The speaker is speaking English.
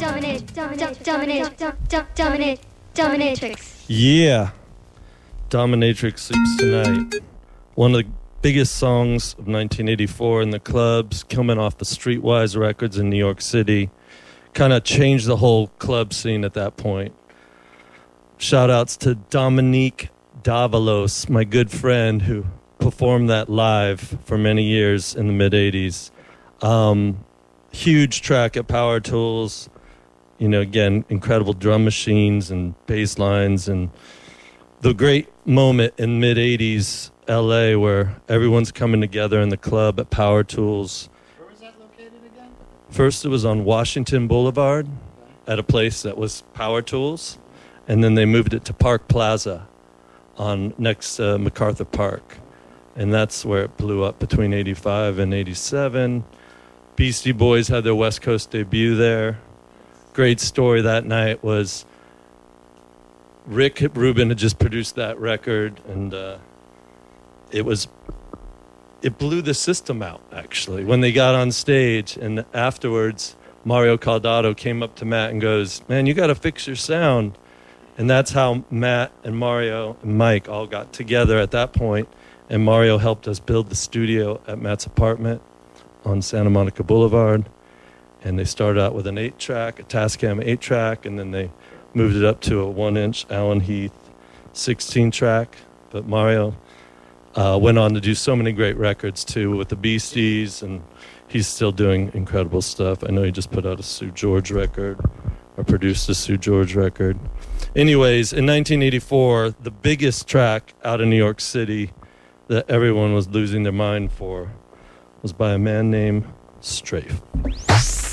Dominatrix. Yeah. Dominatrix Sleeps Tonight. One of the biggest songs of 1984 in the clubs, coming off the Streetwise records in New York City. Kind of changed the whole club scene at that point. Shout outs to Dominique Davalos, my good friend who performed that live for many years in the mid-'80s. Huge track at Power Tools. You know, again, incredible drum machines and bass lines, and the great moment in mid-'80s LA where everyone's coming together in the club at Power Tools. Where was that located again? First it was on Washington Boulevard at a place that was Power Tools, and then they moved it to Park Plaza on next MacArthur Park. And that's where it blew up between 85 and 87. Beastie Boys had their West Coast debut there. Great story that night was Rick Rubin had just produced that record, and it blew the system out, actually, when they got on stage. And afterwards, Mario Caldato came up to Matt and goes, "Man, you got to fix your sound." And that's how Matt and Mario and Mike all got together at that point. And Mario helped us build the studio at Matt's apartment on Santa Monica Boulevard. And they started out with an 8-track, a Tascam 8-track, and then they moved it up to a 1-inch Allen Heath 16-track. But Mario went on to do so many great records, too, with the Beasties, and he's still doing incredible stuff. I know he just put out a Sue George record, or produced a Sue George record. Anyways, in 1984, the biggest track out of New York City that everyone was losing their mind for was by a man named Strafe.